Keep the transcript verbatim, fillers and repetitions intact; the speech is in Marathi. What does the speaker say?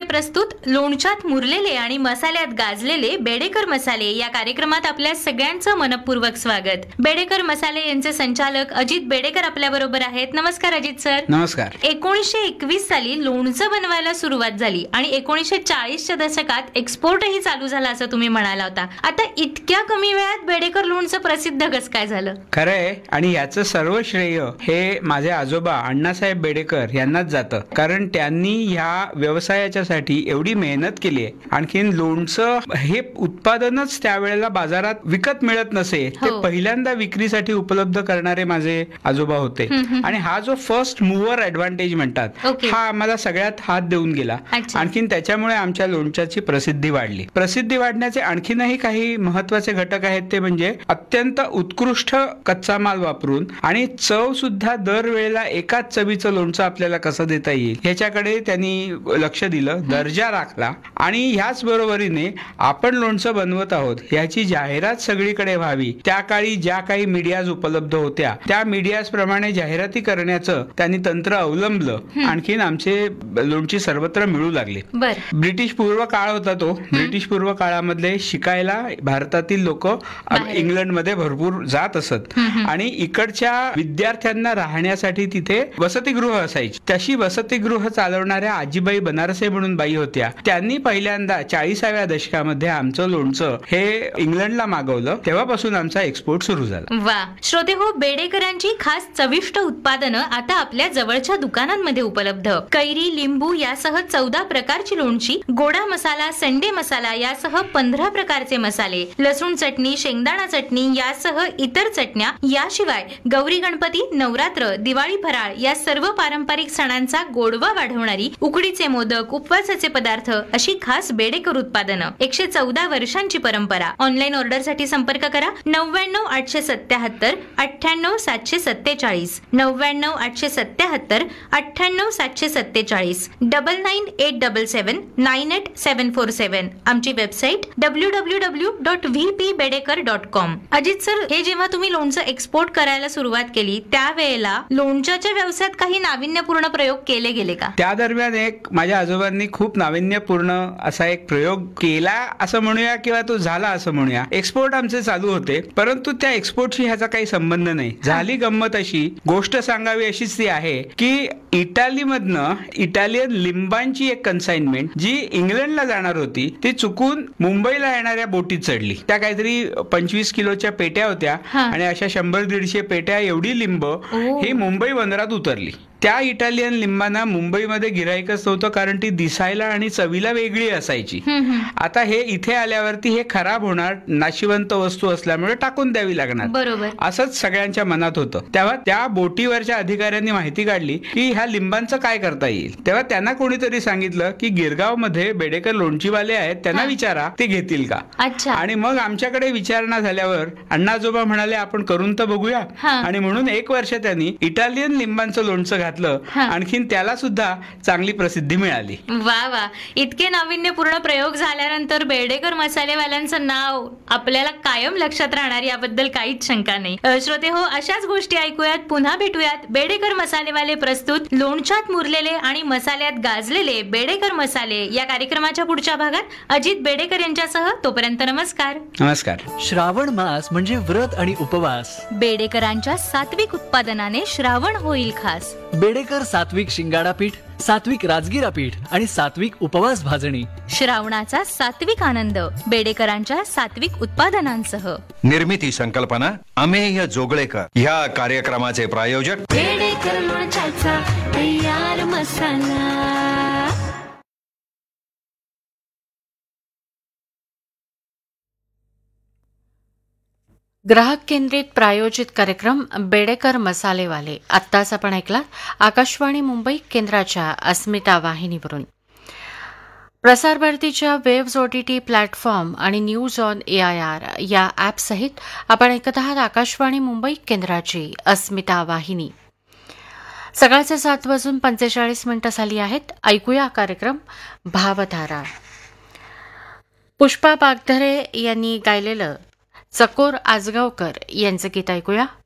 प्रस्तुत लोणच्यात मुरलेले आणि मसाल्यात गाजलेले बेडेकर मसाले या कार्यक्रमात आपल्या सगळ्यांचं मनपूर्वक स्वागत. बेडेकर मसाले यांचे संचालक अजित बेडेकर आपल्या बरोबर आहेत. नमस्कार अजित सर. नमस्कार. एकोणीसशे एकवीस साली लोणचं बनवायला सुरुवात झाली आणि एकोणीसशे चाळीसच्या दशकात एक्सपोर्टही चालू झाला असं तुम्ही म्हणाला होता. आता इतक्या कमी वेळात बेडेकर लोणचं प्रसिद्ध कसं काय झालं? खरंय, आणि याचं सर्व श्रेय हे माझे आजोबा अण्णासाहेब बेडेकर यांनाच जातं, कारण त्यांनी ह्या व्यवसायाच्या साठी एवढी मेहनत केली आहे. आणखीन लोणचं हे उत्पादनच त्यावेळेला बाजारात विकत मिळत नसे, ते पहिल्यांदा विक्रीसाठी उपलब्ध करणारे माझे आजोबा होते. आणि हा जो फर्स्ट मूव्हर ऍडव्हान्टेज म्हणतात, हा आम्हाला सगळ्यात हात देऊन गेला. आणखीन त्याच्यामुळे आमच्या लोणच्याची प्रसिद्धी वाढली. प्रसिद्धी वाढण्याचे आणखीनही काही महत्वाचे घटक आहेत, ते म्हणजे अत्यंत उत्कृष्ट कच्चा माल वापरून आणि चव सुद्धा दरवेळेला एकाच चवीचं लोणचं आपल्याला कसं देता येईल ह्याच्याकडे त्यांनी लक्ष दिलं, दर्जा राखला. आणि ह्याच बरोबरीने आपण लोणचं बनवत आहोत ह्याची जाहिरात सगळीकडे व्हावी, त्या काळी ज्या काही मीडियाज उपलब्ध होत्या त्या मीडियाज प्रमाणे जाहिराती करण्याचं त्यांनी तंत्र अवलंबलं. आणखीन आमचे लोणची सर्वत्र मिळू लागले. ब्रिटिश पूर्व काळ होता तो. ब्रिटिश पूर्व काळामधले शिकायला भारतातील लोक इंग्लंडमध्ये भरपूर जात असत आणि इकडच्या विद्यार्थ्यांना राहण्यासाठी तिथे वसतिगृह असायची. तशी वसतिगृह चालवणाऱ्या आजीबाई बनारसे म्हणून बाई होत्या. त्यांनी पहिल्यांदा चाळीसाव्या दशकामध्ये आमचं लोणचं हे इंग्लंडला मागवलं. तेव्हापासून आमचा एक्सपोर्ट सुरू झाला. वा. श्रोते हो, बेडेकरांची खास चविष्ट उत्पादनं आता आपल्या जवळच्या दुकानांमध्ये उपलब्ध. कैरी, लिंबू यासह चौदा प्रकारची लोणची, गोडा मसाला, संडे मसाला यासह पंधरा प्रकारचे मसाले, लसूण चटणी, शेंगदाणा चटणी यासह इतर चटण्या, याशिवाय गौरी गणपती, नवरात्र, दिवाळी फराळ या सर्व पारंपरिक सणांचा गोडवा वाढवणारी उकडीचे मोदक, उपवासाचे पदार्थ अशी खास बेडेकर उत्पादनं. एकशे चौदा वर्षांची परंपरा. ऑनलाईन ऑर्डर साठी संपर्क करा नव्याण्णव आठशे सत्याहत्तर अठ्ठ्याण्णव सातशे सत्तेचाळीस नव्याण्णव आठशे सत्याहत्तर अठ्ठ्याण्णव सातशे सत्तेचाळीस डबल नाईन एट डबल सेवन नाईन एट सेवन फोर सेवन. आमची website W W W dot V P Bedekar dot com. Ajit sir, हे जेव्हा तुम्ही लोणचं एक्सपोर्ट करायला सुरुवात केली त्यावेळेला लोणच्याच्या व्यवसायात काही नाविन्यपूर्ण प्रयोग केले गेले का? त्या दरम्यान एक माझ्या आजोबांनी खूप नाविन्यपूर्ण असा एक प्रयोग केला असं म्हणूया किंवा तो झाला असं म्हणूया. एक्सपोर्ट आमचे चालू होते, परंतु त्या एक्सपोर्टशी ह्याचा काही संबंध नाही. झाली गंमत अशी, गोष्ट सांगावी अशीच ती आहे की इटालीमधनं इटालियन लिंबांची एक कन्साइनमेंट जी इंग्लंडला जाणार होती ती चुकून मुंबईला येणाऱ्या बोटीत चढली. त्या काहीतरी पंचवीस किलोच्या पेट्या होत्या आणि अशा शंभर दीडशे पेट्या एवढी लिंब ही मुंबई बंदरात उतरली. त्या इटालियन लिंबांना मुंबईमध्ये गिराईकच नव्हतं, कारण ती दिसायला आणि चवीला वेगळी असायची. आता हे इथे आल्यावरती हे खराब होणार, नाशिवंत वस्तू असल्यामुळे टाकून द्यावी लागणार, बरोबर असंच सगळ्यांच्या मनात होतं. तेव्हा त्या बोटीवरच्या अधिकाऱ्यांनी माहिती काढली की ह्या लिंबांचं काय करता येईल. तेव्हा त्यांना कोणीतरी सांगितलं की गिरगाव मध्ये बेडेकर लोणचीवाले आहेत, त्यांना विचारा ते घेतील का. आणि मग आमच्याकडे विचारणा झाल्यावर अण्णाजोबा म्हणाले आपण करून तर बघूया. आणि म्हणून एक वर्ष त्यांनी इटालियन लिंबांचं लोणचं आणखीन त्याला सुद्धा चांगली प्रसिद्धी मिळाली. वा वा. इतके नाविन्यपूर्ण प्रयोग झाल्यानंतर बेडेकर मसालेवाल्यांचं नाव आपल्याला कायम लक्षात राहणार याबद्दल काहीच शंका नाही. श्रोते हो, अशाच गोष्टी ऐकूयात, पुन्हा भेटूयात. बेडेकर मसालेवाले प्रस्तुत लोणच्यात मुरलेले आणि मसाल्यात गाजलेले बेडेकर मसाले या कार्यक्रमाच्या पुढच्या भागात अजित बेडेकर यांच्यासह. तोपर्यंत नमस्कार. नमस्कार. श्रावण मास म्हणजे व्रत आणि उपवास. बेडेकरांच्या सात्विक उत्पादनाने श्रावण होईल खास. बेडेकर सात्विक शिंगाडा पीठ, सात्विक राजगिरा पीठ आणि सात्विक उपवास भाजणी. श्रावणाचा सात्विक आनंद बेडेकरांच्या सात्विक उत्पादनांसह. निर्मिती संकल्पना अमेय जोगळेकर. ह्या कार्यक्रमाचे प्रायोजक बेडेकर लोणच्याचा तयार मसाला. ग्राहक केंद्रित प्रायोजित कार्यक्रम बेडेकर मसालेवाले. आत्ताच आपण ऐकला आकाशवाणी मुंबई केंद्राच्या अस्मिता वाहिनीवरून. प्रसार भारतीच्या वेव्ज ओटीटी प्लॅटफॉर्म आणि news on A I R या ॲपसहित आपण ऐकत आहात आकाशवाणी मुंबई केंद्राची अस्मिता वाहिनी. सकाळचे सात वाजून पंचेचाळीस मिनिटं झाली आहेत. ऐकूया कार्यक्रम भावधारा. पुष्पा बागधरे यांनी गायलेलं चकोर आजगावकर यांचं गीत ऐकूया.